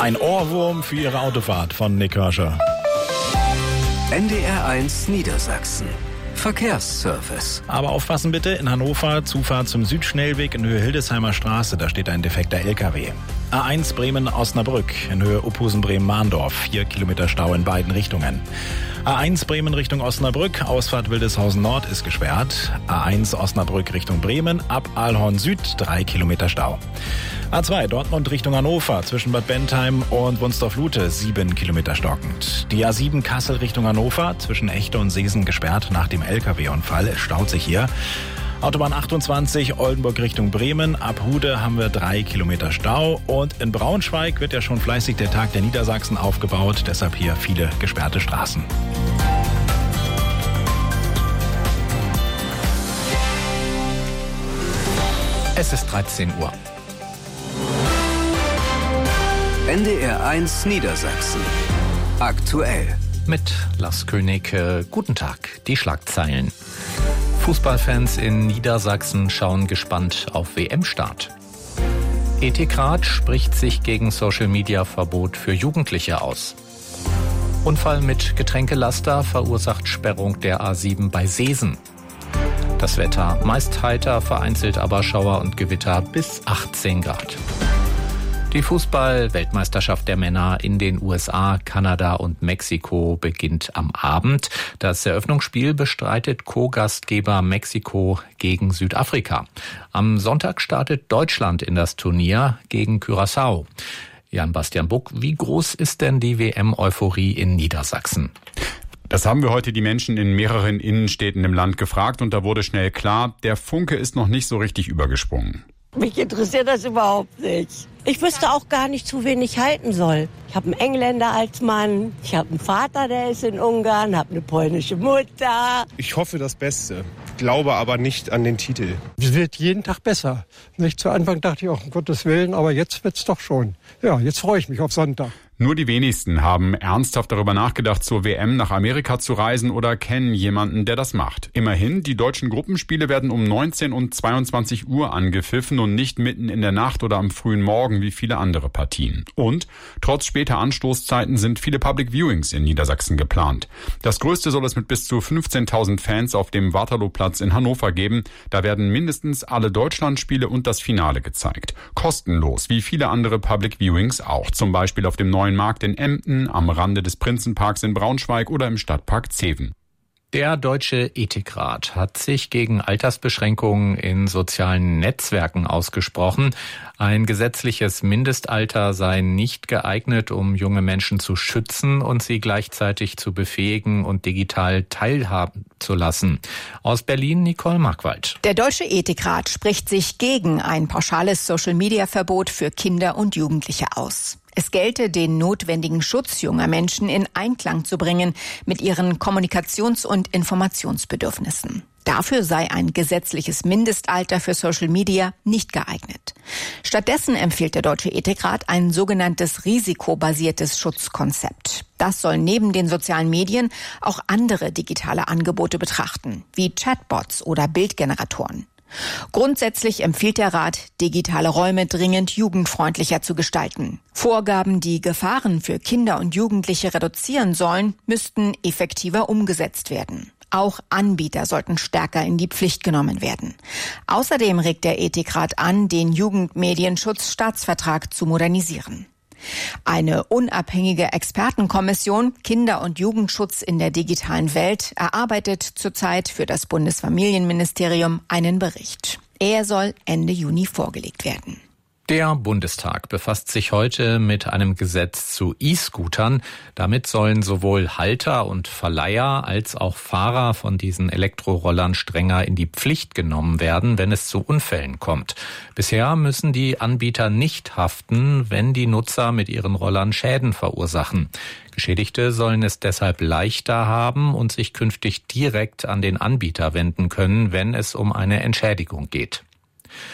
Ein Ohrwurm für Ihre Autofahrt von Nick Hirscher. NDR1 Niedersachsen. Verkehrsservice. Aber aufpassen bitte, in Hannover, Zufahrt zum Südschnellweg in Höhe Hildesheimer Straße, da steht ein defekter LKW. A1 Bremen-Osnabrück in Höhe Uphusen-Bremen-Mahndorf, 4 Kilometer Stau in beiden Richtungen. A1 Bremen Richtung Osnabrück, Ausfahrt Wildeshausen Nord ist gesperrt. A1 Osnabrück Richtung Bremen, ab Aalhorn Süd, 3 Kilometer Stau. A2 Dortmund Richtung Hannover, zwischen Bad Bentheim und Wunstorf-Lute, 7 Kilometer stockend. Die A7 Kassel Richtung Hannover, zwischen Echte und Seesen gesperrt nach dem LKW-Unfall. Es staut sich hier. Autobahn 28 Oldenburg Richtung Bremen, ab Hude haben wir 3 Kilometer Stau. Und in Braunschweig wird ja schon fleißig der Tag der Niedersachsen aufgebaut, deshalb hier viele gesperrte Straßen. Es ist 13 Uhr. NDR1 Niedersachsen. Aktuell. Mit Lars König. Guten Tag. Die Schlagzeilen. Fußballfans in Niedersachsen schauen gespannt auf WM-Start. Ethikrat spricht sich gegen Social-Media-Verbot für Jugendliche aus. Unfall mit Getränkelaster verursacht Sperrung der A7 bei Seesen. Das Wetter meist heiter, vereinzelt aber Schauer und Gewitter bis 18 Grad. Die Fußball-Weltmeisterschaft der Männer in den USA, Kanada und Mexiko beginnt am Abend. Das Eröffnungsspiel bestreitet Co-Gastgeber Mexiko gegen Südafrika. Am Sonntag startet Deutschland in das Turnier gegen Curaçao. Jan-Bastian Buck, wie groß ist denn die WM-Euphorie in Niedersachsen? Das haben wir heute die Menschen in mehreren Innenstädten im Land gefragt und da wurde schnell klar, der Funke ist noch nicht so richtig übergesprungen. Mich interessiert das überhaupt nicht. Ich wüsste auch gar nicht, zu wen ich halten soll. Ich habe einen Engländer als Mann, ich habe einen Vater, der ist in Ungarn, habe eine polnische Mutter. Ich hoffe das Beste, glaube aber nicht an den Titel. Es wird jeden Tag besser. Nicht zu Anfang dachte ich auch, um Gottes Willen, aber jetzt wird's doch schon. Ja, jetzt freue ich mich auf Sonntag. Nur die wenigsten haben ernsthaft darüber nachgedacht, zur WM nach Amerika zu reisen oder kennen jemanden, der das macht. Immerhin, die deutschen Gruppenspiele werden um 19 und 22 Uhr angepfiffen und nicht mitten in der Nacht oder am frühen Morgen wie viele andere Partien. Und trotz später Anstoßzeiten sind viele Public Viewings in Niedersachsen geplant. Das größte soll es mit bis zu 15.000 Fans auf dem Waterlooplatz in Hannover geben. Da werden mindestens alle Deutschlandspiele und das Finale gezeigt. Kostenlos, wie viele andere Public Viewings auch. Zum Beispiel auf dem neuen Markt in Emden, am Rande des Prinzenparks in Braunschweig oder im Stadtpark Zeven. Der Deutsche Ethikrat hat sich gegen Altersbeschränkungen in sozialen Netzwerken ausgesprochen. Ein gesetzliches Mindestalter sei nicht geeignet, um junge Menschen zu schützen und sie gleichzeitig zu befähigen und digital teilhaben zu lassen. Aus Berlin Nicole Markwald. Der Deutsche Ethikrat spricht sich gegen ein pauschales Social-Media-Verbot für Kinder und Jugendliche aus. Es gelte, den notwendigen Schutz junger Menschen in Einklang zu bringen mit ihren Kommunikations- und Informationsbedürfnissen. Dafür sei ein gesetzliches Mindestalter für Social Media nicht geeignet. Stattdessen empfiehlt der Deutsche Ethikrat ein sogenanntes risikobasiertes Schutzkonzept. Das soll neben den sozialen Medien auch andere digitale Angebote betrachten, wie Chatbots oder Bildgeneratoren. Grundsätzlich empfiehlt der Rat, digitale Räume dringend jugendfreundlicher zu gestalten. Vorgaben, die Gefahren für Kinder und Jugendliche reduzieren sollen, müssten effektiver umgesetzt werden. Auch Anbieter sollten stärker in die Pflicht genommen werden. Außerdem regt der Ethikrat an, den Jugendmedienschutzstaatsvertrag zu modernisieren. Eine unabhängige Expertenkommission Kinder- und Jugendschutz in der digitalen Welt erarbeitet zurzeit für das Bundesfamilienministerium einen Bericht. Er soll Ende Juni vorgelegt werden. Der Bundestag befasst sich heute mit einem Gesetz zu E-Scootern. Damit sollen sowohl Halter und Verleiher als auch Fahrer von diesen Elektrorollern strenger in die Pflicht genommen werden, wenn es zu Unfällen kommt. Bisher müssen die Anbieter nicht haften, wenn die Nutzer mit ihren Rollern Schäden verursachen. Geschädigte sollen es deshalb leichter haben und sich künftig direkt an den Anbieter wenden können, wenn es um eine Entschädigung geht.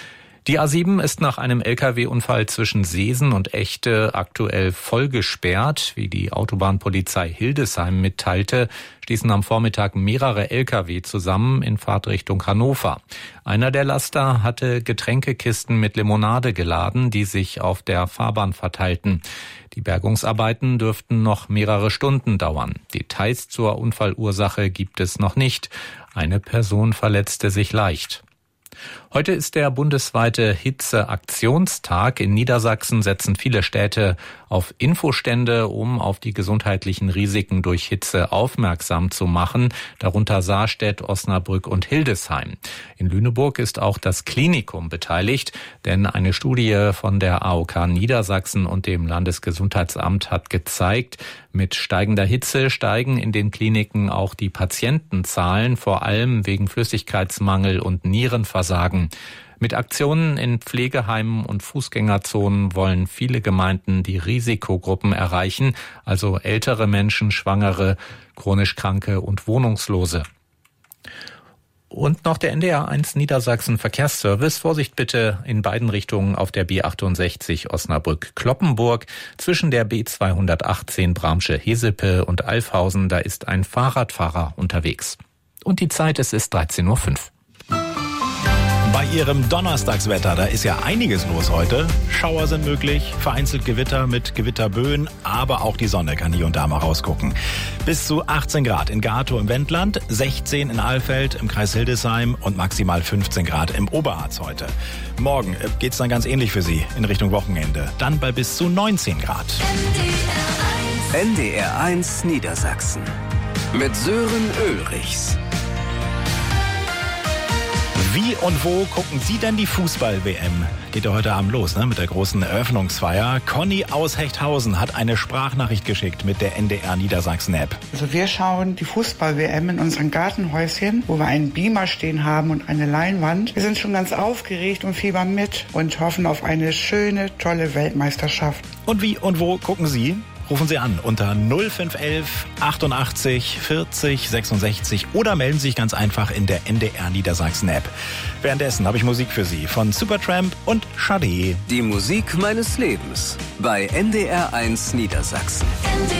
Die A7 ist nach einem Lkw-Unfall zwischen Seesen und Echte aktuell voll gesperrt. Wie die Autobahnpolizei Hildesheim mitteilte, stießen am Vormittag mehrere Lkw zusammen in Fahrtrichtung Hannover. Einer der Laster hatte Getränkekisten mit Limonade geladen, die sich auf der Fahrbahn verteilten. Die Bergungsarbeiten dürften noch mehrere Stunden dauern. Details zur Unfallursache gibt es noch nicht. Eine Person verletzte sich leicht. Heute ist der bundesweite Hitzeaktionstag. In Niedersachsen setzen viele Städte auf Infostände, um auf die gesundheitlichen Risiken durch Hitze aufmerksam zu machen, darunter Saarstedt, Osnabrück und Hildesheim. In Lüneburg ist auch das Klinikum beteiligt, denn eine Studie von der AOK Niedersachsen und dem Landesgesundheitsamt hat gezeigt, mit steigender Hitze steigen in den Kliniken auch die Patientenzahlen, vor allem wegen Flüssigkeitsmangel und Nierenversagen. Mit Aktionen in Pflegeheimen und Fußgängerzonen wollen viele Gemeinden die Risikogruppen erreichen, also ältere Menschen, Schwangere, chronisch Kranke und Wohnungslose. Und noch der NDR1 Niedersachsen Verkehrsservice. Vorsicht bitte in beiden Richtungen auf der B68 Osnabrück-Kloppenburg. Zwischen der B218 Bramsche-Hesepe und Alfhausen, da ist ein Fahrradfahrer unterwegs. Und die Zeit, es ist 13:05 Uhr. Bei Ihrem Donnerstagswetter, da ist ja einiges los heute. Schauer sind möglich, vereinzelt Gewitter mit Gewitterböen, aber auch die Sonne kann hier und da mal rausgucken. Bis zu 18 Grad in Gatow im Wendland, 16 in Alfeld im Kreis Hildesheim und maximal 15 Grad im Oberharz heute. Morgen geht's dann ganz ähnlich für Sie in Richtung Wochenende. Dann bei bis zu 19 Grad. NDR1 Niedersachsen mit Sören Ulrichs. Wie und wo gucken Sie denn die Fußball-WM? Geht ja heute Abend los, mit der großen Eröffnungsfeier. Conny aus Hechthausen hat eine Sprachnachricht geschickt mit der NDR Niedersachsen-App. Also wir schauen die Fußball-WM in unserem Gartenhäuschen, wo wir einen Beamer stehen haben und eine Leinwand. Wir sind schon ganz aufgeregt und fiebern mit und hoffen auf eine schöne, tolle Weltmeisterschaft. Und wie und wo gucken Sie? Rufen Sie an unter 0511 88 40 66 oder melden Sie sich ganz einfach in der NDR Niedersachsen App. Währenddessen habe ich Musik für Sie von Supertramp und Sade. Die Musik meines Lebens bei NDR1 Niedersachsen.